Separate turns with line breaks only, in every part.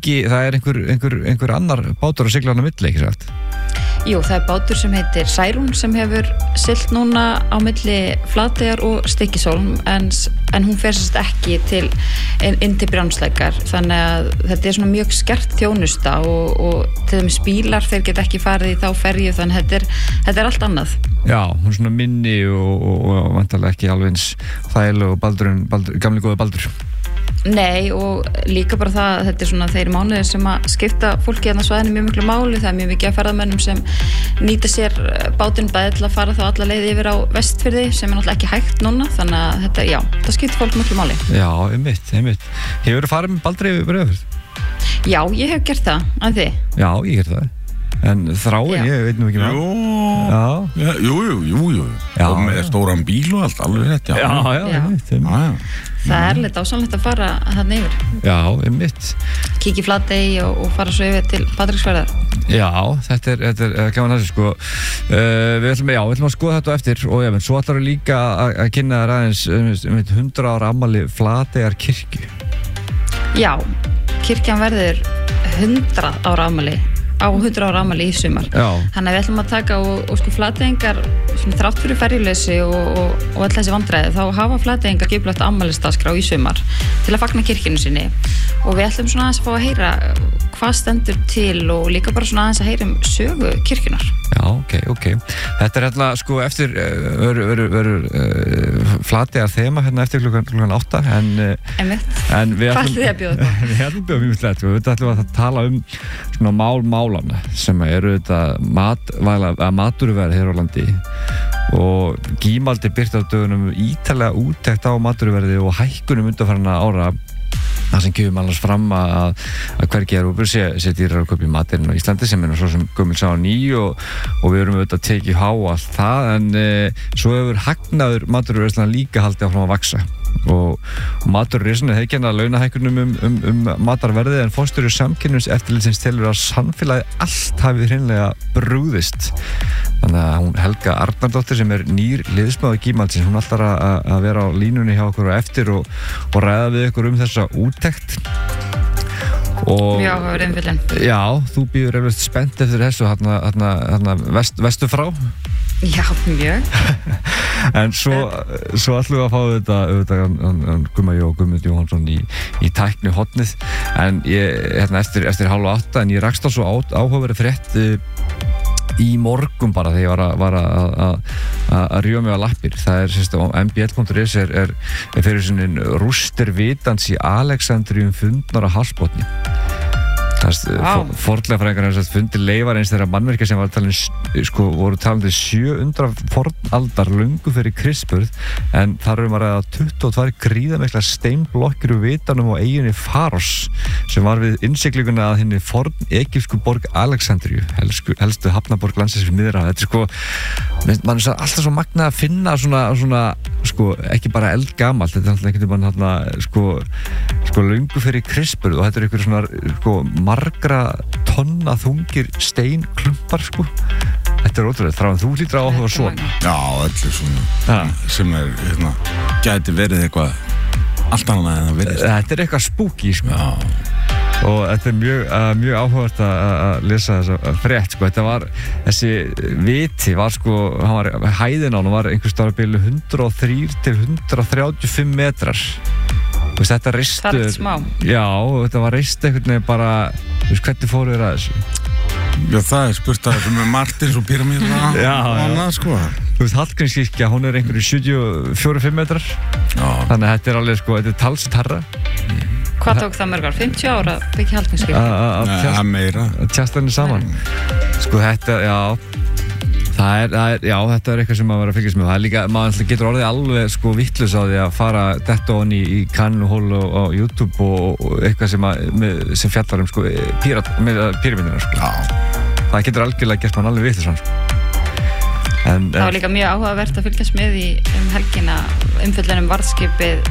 það einhver annar bátur að sigla hann á milli, ekki sagt?
Jú, það bátur sem heitir Særún sem hefur siglt núna á milli Flateyjar og Stykkishólm en hún fer sérst ekki inn til Brjánslækjar, þannig að þetta svona mjög skert þjónusta og til dæmis bílar þeir geta ekki farið í þá ferju, þannig þetta allt annað.
Já, hún svona minni og vantarlega ekki alveg eins þægileg og gamli góði Baldur.
Nei, og líka bara það að þetta svona þeir mánuðir sem að skipta fólki hérna svæðinu mjög miklu máli, það mjög mikið af ferðamönnum sem nýta sér bátinn bæði til að fara þá alla leið yfir á Vestfirði sem náttúrulega ekki hægt núna, þannig að þetta, já, það skipta fólk miklu máli. Já,
einmitt. Hefurðu farið með Baldri yfir Breiðafjörð?
Já, ég hef gert það, en þið?
Já, ég hef það. En Þráin, ég veit nú ekki með.
Jú. Og með stóran bíl og allt, alveg rétt, já.
Já.
Það er lítið ásannlegt að fara þarna yfir.
Já, einmitt.
Kíkja í Flatey og fara svo yfir til Patreksfjarðar.
Já, þetta er gaman þessi, sko. Við ætlum að skoða þetta eftir og já, svo ætlar við líka að kynna þér aðeins 100 ára afmæli Flateyjar kirkju. Já,
kirkjan verður 100 ára afmæli. Á 100 ára afmæli í sumar.
Já.
Þannig að við ætlum að taka og sko Flateyingar þrátt fyrir ferjuleysi og öll þessi vandræði, þá hafa Flateyingar skipulagt afmælisdagskrá í sumar til að fagna kirkjunni sinni og við ætlum svona aðeins að fá að heyra hvað stendur til og líka bara svona aðeins að heyra sögu kirkjunar.
Já, ok. Þetta er hérna sko eftir verður Flateyjar þema hérna eftir klukkan 8 en við ætlum
hvað þið að bjóða þetta?
Við ætlum að bjóða mjög slett, við ætlum að tala svona málana sem eru þetta maturverð hér á landi og Gímaldi birti á dögunum ítarlega úttekt á maturverði og hækkunum undanfarinna ára það sem kemur annars fram að hvergi Evrópu sé dýrar að kaupa í matinn á Íslandi sem svo sem gömul sá ný og við erum auðvitað að tekið há allt það en svo hefur hagnaður maturverðslan líka haldið áfram að vaxa og maturverðslan hefði kennað launahækkunum matarverðið en forstjóri samkynningseftirlitsins telur að samfélagið allt hafi hreinlega brugðist. Þannig að hún Helga Arnardóttir sem er nýr liðsmaður Gímaldsins, hún ætlar að vera á línunni hjá okkur og eftir og ræða við ykkur þessa úttekt.
Mjög áhugaverð umfjöllun.
Já, þú býður eflaust spennt eftir þessu þarna vestur frá.
Já, mjög.
En svo ætlum við að fá þetta Gumma og Guðmund Jóhannsson í tækni hotnið en ég, eftir 7:30 en ég rakst á svo áhugaverð frétt í morgun bara þegar ég var að rífa mig á lappir. Það er sérst á mbl.is er fyrir sinnin rústir vitans í Alexandrium fundnar á hafsbotni. Fornleifafræðingar hefur fundið leifar eins þeirra mannverkja sem voru talandi 700 fornaldar löngu fyrir Krispurð en þar að ræða 22 gríðamikla steinblokkir úr vitanum á eyjunni Faros sem var við innsiglinguna að hinni forn-egypsku borg Alexandríu, helstu hafnaborg landsins við Miðjarðarhaf. Þetta er mann er alltaf svo magnað að finna svona ekki bara eldgamalt, þetta er alltaf einhvern veginn löngu fyrir Krispurð og þetta er einhver svona margra tonna þungir steinklumpar Þetta er ótrúlega, Þráin, þú hlýtur að áhuga svona.
Já, öllu svona sem er, gæti verið eitthvað allt annað en að verið.
Þetta er eitthvað spooky, Já. Og þetta er mjög áhugavert að lesa þessa frétt, Þetta var, þessi viti var hæðin á hann var einhvers staðar á bilinu 103 til 135 metrar. Þetta reistu...
Það er smá.
Já, þetta var reist einhvern veginn bara... hvernig fóru þér að þessu?
Já, það er spurt að þetta með Martins og Pyramídana og annað,
Hallgrímskirkja, hún er einhverju 74-5 metrar.
Já.
Þannig að þetta er alveg, þetta er talsett hærra.
Hvað tók það mörg ár? 50 ára byggja Hallgrímskirkja?
Að meira.
Tjastarnir saman. Þetta, þetta er eitthvað sem maður verður að fylgjast með. Það er líka, maður getur orðið alveg vitlaus á því að fara detta onni í kannuhólu á YouTube og eitthvað sem fjallar pyramídina. Það getur algjörlega gert mann alveg vitlaus.
Það var líka mjög áhugavert að fylgjast með í helgina umfjöllun varðskipið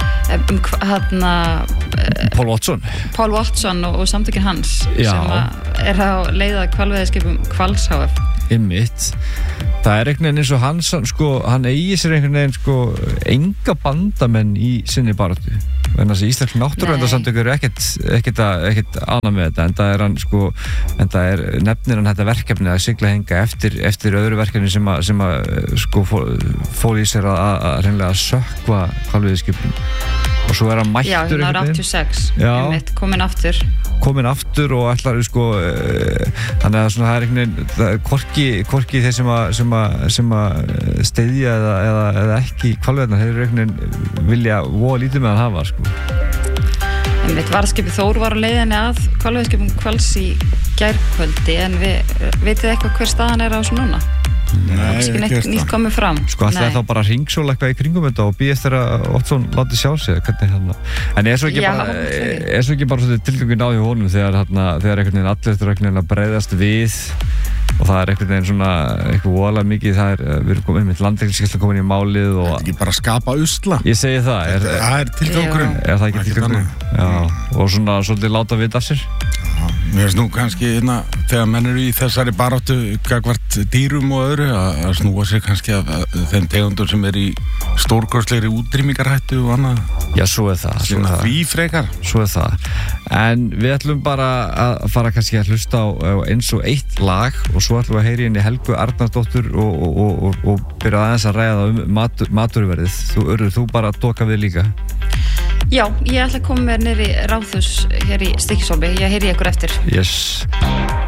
Paul Watson og samtökin hans sem er á leið að hvalveiðiskipum Hvals HF.
Einmitt. Það einhvern veginn eins og hann eigi sér einhvern veginn enga bandamenn í sinni baráttu. En þessi íslensk náttúruverndarsamtök eru ekkert annað með þetta, en það nefnir hann þetta verkefni að sigla henga eftir öðru verkefni sem fól í sér að hreinlega sökkva hvalveiðiskipum. Og svo hann mættur
einhvern veginn. Já, 86, komin aftur og ætlar þannig að það einhvern veginn hvorki þeir sem styðja eða ekki hvalveiðarnar, þeir einhvern veginn vilja voða lítið með hann hafa Varðskipið Þór var á leiðinni að hvalveiðiskipum Hvals í gærkvöldi, en vitið eitthvað hver staðan er á þessu núna?
Nei,
ekki nýtt komið fram.
Ætlaði þá bara hringsóla eitthvað í kringum þetta og býðast þeirra Ottsson láti sjá sig, hvernig en er svo ekki bara svolítið tilgangin á því honum þegar einhvern veginn allir eftir að breiðast við og það einhvern veginn eitthvað voðalega mikið, við erum komið með landhelgisgæslan komin í málið og...
Það ekki bara að skapa usla?
Ég segi það.
Það tilgangurinn.
Er það ekki tilgangurinn? Já, og svolítið láta vita af sér.
Mér finnst nú kannski þegar menn eru í þessari baráttu gagnvart dýrum og öðru að snúa sér kannski af þeim tegundur sem í stórkostlegri útrýmingarhættu og annað.
Já, svo er það.
Því frekar.
Svo er það. En við ætlum bara að fara kannski að hlusta á eins og eitt lag og svo ætlum við að heyri henni Helgu Arnarsdóttur og byrja aðeins að ræða maturverðið. Þú bara doka við líka.
Já, ég ætla að koma með niður í Ráðhús hér í Stykkishólmi. Ég heyri ykkur eftir.
Yes.